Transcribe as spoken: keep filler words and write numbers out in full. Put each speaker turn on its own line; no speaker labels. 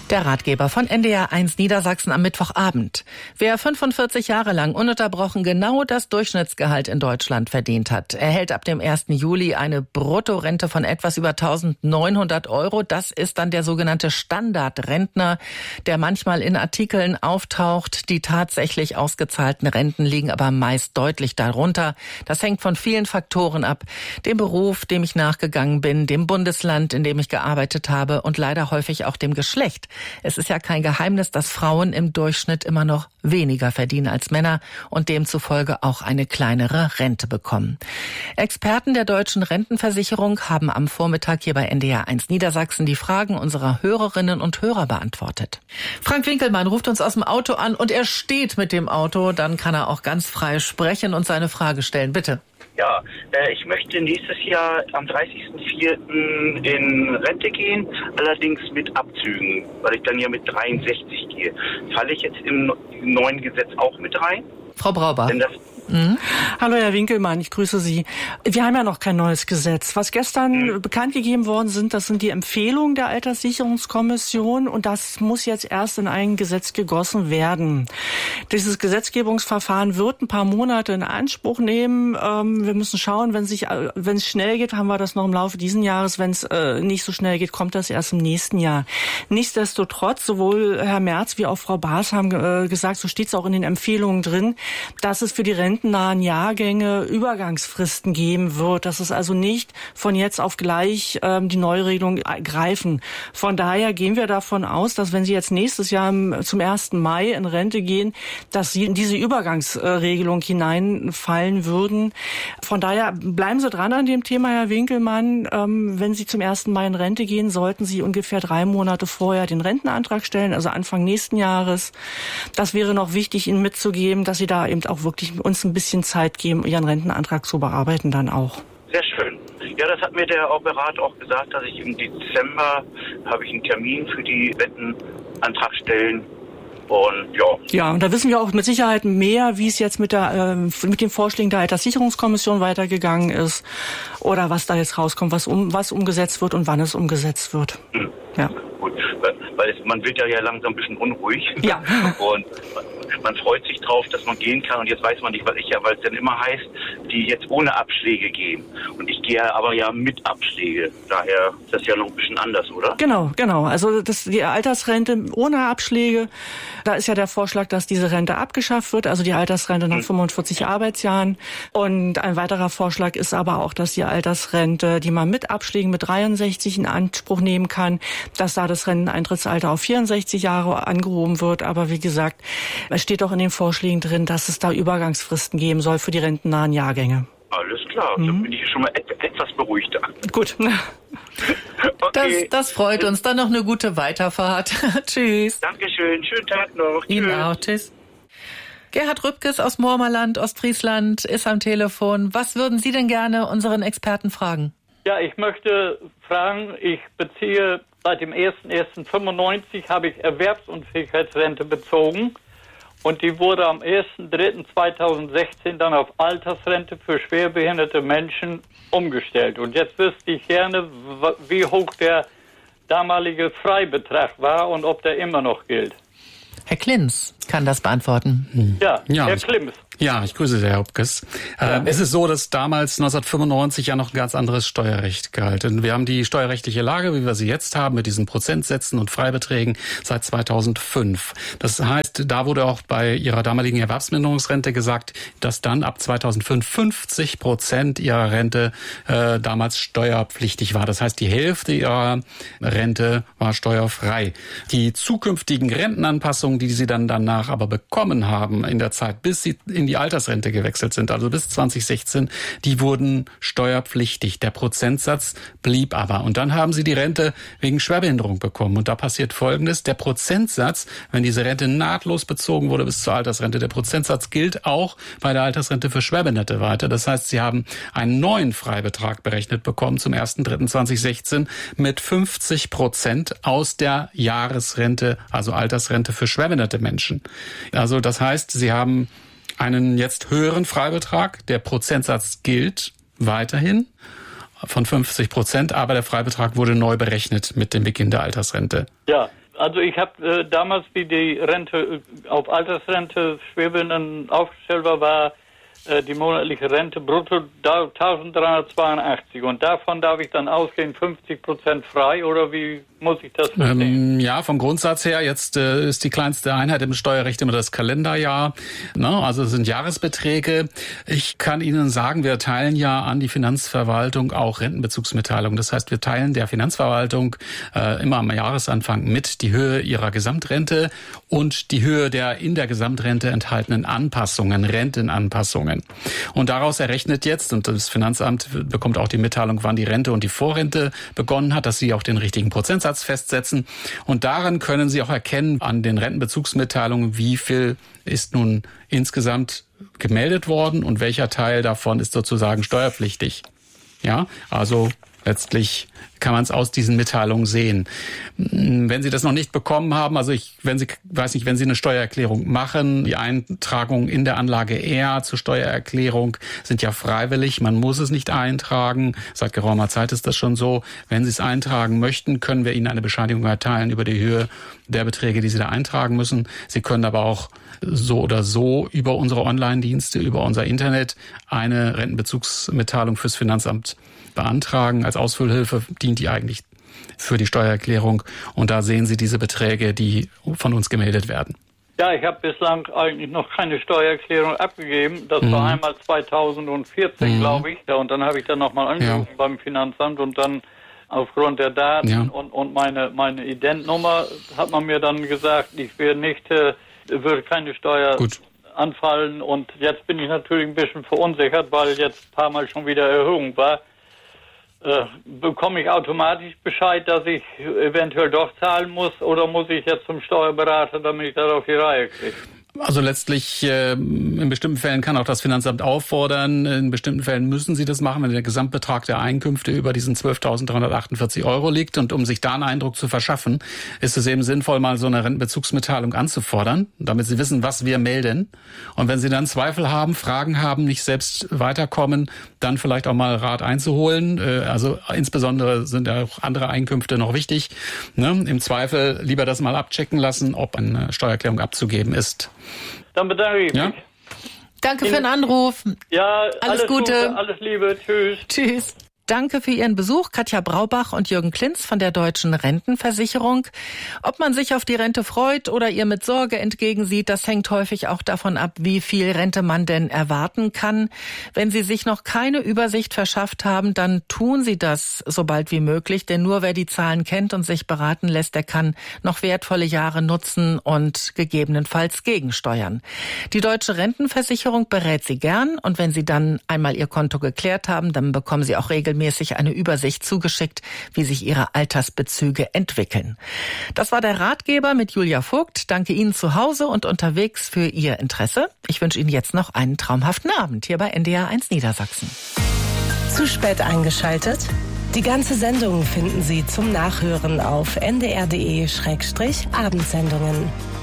Der Ratgeber von N D R eins Niedersachsen am Mittwochabend. Wer fünfundvierzig Jahre lang ununterbrochen genau das Durchschnittsgehalt in Deutschland verdient hat, erhält ab dem ersten Juli eine Bruttorente von etwas über eintausendneunhundert Euro. Das ist dann der sogenannte Standardrentner, der manchmal in Artikeln auftaucht. Die tatsächlich ausgezahlten Renten liegen aber meist deutlich darunter. Das hängt von vielen Faktoren ab. Dem Beruf, dem ich nachgegangen bin, dem Bundesland, in dem ich gearbeitet habe und leider häufig auch dem Geschlecht. Es ist ja kein Geheimnis, dass Frauen im Durchschnitt immer noch weniger verdienen als Männer und demzufolge auch eine kleinere Rente bekommen. Experten der deutschen Rentenversicherung haben am Vormittag hier bei N D R eins Niedersachsen die Fragen unserer Hörerinnen und Hörer beantwortet. Frank Winkelmann ruft uns aus dem Auto an und er steht mit dem Auto. Dann kann er auch ganz frei sprechen und seine Frage stellen. Bitte.
Ja, äh, ich möchte nächstes Jahr am dreißigsten vierten in Rente gehen, allerdings mit Abzügen, weil ich dann ja mit dreiundsechzig gehe. Falle ich jetzt im neuen Gesetz auch mit rein?
Frau Brauber.
Denn das
Mhm. Hallo Herr Winkelmann, ich grüße Sie. Wir haben ja noch kein neues Gesetz. Was gestern mhm. bekannt gegeben worden sind, das sind die Empfehlungen der Alterssicherungskommission und das muss jetzt erst in ein Gesetz gegossen werden. Dieses Gesetzgebungsverfahren wird ein paar Monate in Anspruch nehmen. Ähm, wir müssen schauen, wenn sich, wenn es schnell geht, haben wir das noch im Laufe dieses Jahres. Wenn es äh, nicht so schnell geht, kommt das erst im nächsten Jahr. Nichtsdestotrotz, sowohl Herr Merz wie auch Frau Baas haben äh, gesagt, so steht es auch in den Empfehlungen drin, dass es für die Renten nahen Jahrgänge Übergangsfristen geben wird, dass es also nicht von jetzt auf gleich ähm, die Neuregelung greifen. Von daher gehen wir davon aus, dass wenn Sie jetzt nächstes Jahr zum ersten Mai in Rente gehen, dass Sie in diese Übergangsregelung hineinfallen würden. Von daher bleiben Sie dran an dem Thema, Herr Winkelmann. Ähm, wenn Sie zum ersten Mai in Rente gehen, sollten Sie ungefähr drei Monate vorher den Rentenantrag stellen, also Anfang nächsten Jahres. Das wäre noch wichtig, Ihnen mitzugeben, dass Sie da eben auch wirklich uns ein bisschen Zeit geben, Ihren Rentenantrag zu bearbeiten dann auch.
Sehr schön. Ja, das hat mir der Berater auch gesagt, dass ich im Dezember habe ich einen Termin für die Rentenantrag stellen. Und ja.
Ja, und da wissen wir auch mit Sicherheit mehr, wie es jetzt mit der äh, mit den Vorschlägen der Alterssicherungskommission weitergegangen ist oder was da jetzt rauskommt, was um was umgesetzt wird und wann es umgesetzt wird.
Hm.
Ja.
Gut, weil, weil es, man wird ja, ja langsam ein bisschen unruhig.
Ja.
Und man freut sich drauf, dass man gehen kann. Und jetzt weiß man nicht, was ich ja, weil es dann immer heißt, die jetzt ohne Abschläge gehen. Und ich gehe aber ja mit Abschläge. Daher ist das ja noch ein bisschen anders, oder?
Genau, genau. Also das, die Altersrente ohne Abschläge, da ist ja der Vorschlag, dass diese Rente abgeschafft wird, also die Altersrente nach hm. fünfundvierzig Arbeitsjahren. Und ein weiterer Vorschlag ist aber auch, dass die Altersrente, die man mit Abschlägen mit dreiundsechzig in Anspruch nehmen kann, dass da das Renteneintrittsalter auf vierundsechzig Jahre angehoben wird. Aber wie gesagt, es steht auch in den Vorschlägen drin, dass es da Übergangsfristen geben soll für die rentennahen Jahrgänge.
Alles klar, mhm. dann bin ich schon mal et- etwas beruhigter.
Gut.
Okay.
Das, das freut uns. Dann noch eine gute Weiterfahrt. Tschüss.
Dankeschön, schönen Tag noch.
Ihnen
Tschüss.
auch. Tschüss. Gerhard Rübkes aus Mormerland, Ostfriesland, ist am Telefon. Was würden Sie denn gerne unseren Experten fragen?
Ja, ich möchte fragen, ich beziehe seit dem ersten ersten fünfundneunzig habe ich Erwerbsunfähigkeitsrente bezogen und die wurde am ersten dritten zweitausendsechzehn dann auf Altersrente für schwerbehinderte Menschen umgestellt. Und jetzt wüsste ich gerne, wie hoch der damalige Freibetrag war und ob der immer noch gilt.
Herr Klinz kann das beantworten.
Ja,
ja
Herr Klimms.
Ja, ich grüße Sie, Herr Hopkes.
Ja.
Ähm, es ist so, dass damals neunzehnhundertfünfundneunzig ja noch ein ganz anderes Steuerrecht galt. Und wir haben die steuerrechtliche Lage, wie wir sie jetzt haben, mit diesen Prozentsätzen und Freibeträgen seit zweitausendfünf. Das heißt, da wurde auch bei Ihrer damaligen Erwerbsminderungsrente gesagt, dass dann ab zweitausendfünf fünfzig Prozent Ihrer Rente äh, damals steuerpflichtig war. Das heißt, die Hälfte Ihrer Rente war steuerfrei. Die zukünftigen Rentenanpassungen, die Sie dann danach aber bekommen haben in der Zeit, bis Sie in die Altersrente gewechselt sind, also bis zwanzig sechzehn, die wurden steuerpflichtig. Der Prozentsatz blieb aber. Und dann haben sie die Rente wegen Schwerbehinderung bekommen. Und da passiert Folgendes. Der Prozentsatz, wenn diese Rente nahtlos bezogen wurde bis zur Altersrente, der Prozentsatz gilt auch bei der Altersrente für Schwerbehinderte weiter. Das heißt, sie haben einen neuen Freibetrag berechnet bekommen zum ersten dritten zweitausendsechzehn mit fünfzig Prozent aus der Jahresrente, also Altersrente für schwerbehinderte Menschen. Also das heißt, sie haben einen jetzt höheren Freibetrag. Der Prozentsatz gilt weiterhin von fünfzig Prozent, aber der Freibetrag wurde neu berechnet mit dem Beginn der Altersrente.
Ja, Also ich habe äh, damals, wie die Rente äh, auf Altersrente Schwerbehinderten aufgestellt war, war äh, die monatliche Rente brutto eintausenddreihundertzweiundachtzig. Und davon darf ich dann ausgehen fünfzig Prozent frei, oder wie muss ich das verstehen?
Ähm, ja, vom Grundsatz her, jetzt äh, ist die kleinste Einheit im Steuerrecht immer das Kalenderjahr. Ne? Also es sind Jahresbeträge. Ich kann Ihnen sagen, wir teilen ja an die Finanzverwaltung auch Rentenbezugsmitteilungen. Das heißt, wir teilen der Finanzverwaltung äh, immer am Jahresanfang mit die Höhe ihrer Gesamtrente und die Höhe der in der Gesamtrente enthaltenen Anpassungen, Rentenanpassungen. Und daraus errechnet jetzt, und das Finanzamt bekommt auch die Mitteilung, wann die Rente und die Vorrente begonnen hat, dass sie auch den richtigen Prozentsatz festsetzen. Und daran können Sie auch erkennen, an den Rentenbezugsmitteilungen, wie viel ist nun insgesamt gemeldet worden und welcher Teil davon ist sozusagen steuerpflichtig. Ja, also letztlich kann man es aus diesen Mitteilungen sehen. Wenn Sie das noch nicht bekommen haben, also ich, wenn Sie, weiß nicht, wenn Sie eine Steuererklärung machen, die Eintragungen in der Anlage R zur Steuererklärung sind ja freiwillig. Man muss es nicht eintragen. Seit geraumer Zeit ist das schon so. Wenn Sie es eintragen möchten, können wir Ihnen eine Bescheinigung erteilen über die Höhe der Beträge, die Sie da eintragen müssen. Sie können aber auch so oder so über unsere Online-Dienste, über unser Internet eine Rentenbezugsmitteilung fürs Finanzamt beantragen. Als Ausfüllhilfe dient die eigentlich für die Steuererklärung. Und da sehen Sie diese Beträge, die von uns gemeldet werden.
Ja, ich habe bislang eigentlich noch keine Steuererklärung abgegeben. Das mhm. war einmal zweitausendvierzehn, mhm. glaube ich. Ja, und dann habe ich dann nochmal angerufen ja. beim Finanzamt und dann aufgrund der Daten ja. und, und meine, meine Identnummer hat man mir dann gesagt, ich werde nicht, äh, würde keine Steuer Gut. anfallen. Und jetzt bin ich natürlich ein bisschen verunsichert, weil jetzt ein paar Mal schon wieder Erhöhung war. Äh, bekomme ich automatisch Bescheid, dass ich eventuell doch zahlen muss, oder muss ich jetzt zum Steuerberater, damit ich das auf die Reihe kriege?
Also letztlich äh, in bestimmten Fällen kann auch das Finanzamt auffordern, in bestimmten Fällen müssen Sie das machen, wenn der Gesamtbetrag der Einkünfte über diesen zwölftausenddreihundertachtundvierzig Euro liegt. Und um sich da einen Eindruck zu verschaffen, ist es eben sinnvoll, mal so eine Rentenbezugsmitteilung anzufordern, damit Sie wissen, was wir melden. Und wenn Sie dann Zweifel haben, Fragen haben, nicht selbst weiterkommen, dann vielleicht auch mal Rat einzuholen. Äh, also insbesondere sind ja auch andere Einkünfte noch wichtig. Ne? Im Zweifel lieber das mal abchecken lassen, ob eine Steuererklärung abzugeben ist.
Dann bedanke ich mich.
Ja?
Danke für den Anruf.
Ja, alles,
alles Gute.
Gute, alles Liebe. Tschüss.
Tschüss. Danke für Ihren Besuch, Katja Braubach und Jürgen Klinz von der Deutschen Rentenversicherung. Ob man sich auf die Rente freut oder ihr mit Sorge entgegensieht, das hängt häufig auch davon ab, wie viel Rente man denn erwarten kann. Wenn Sie sich noch keine Übersicht verschafft haben, dann tun Sie das so bald wie möglich, denn nur wer die Zahlen kennt und sich beraten lässt, der kann noch wertvolle Jahre nutzen und gegebenenfalls gegensteuern. Die Deutsche Rentenversicherung berät Sie gern, und wenn Sie dann einmal Ihr Konto geklärt haben, dann bekommen Sie auch regelmäßig eine Übersicht zugeschickt, wie sich Ihre Altersbezüge entwickeln. Das war der Ratgeber mit Julia Vogt. Danke Ihnen zu Hause und unterwegs für Ihr Interesse. Ich wünsche Ihnen jetzt noch einen traumhaften Abend hier bei N D R eins Niedersachsen.
Zu spät eingeschaltet? Die ganze Sendung finden Sie zum Nachhören auf n d r punkt d e slash abendsendungen.